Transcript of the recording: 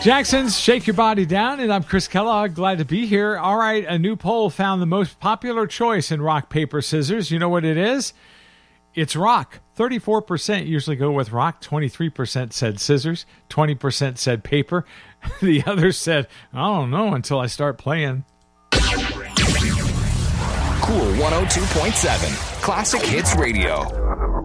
Jackson's Shake Your Body Down, and I'm Chris Kellogg. Glad to be here. All right, a new poll found the most popular choice in rock, paper, scissors. You know what it is? It's rock. 34% usually go with rock. 23% said scissors. 20% said paper. The others said, I don't know until I start playing. Cool 102.7 Classic Hits Radio.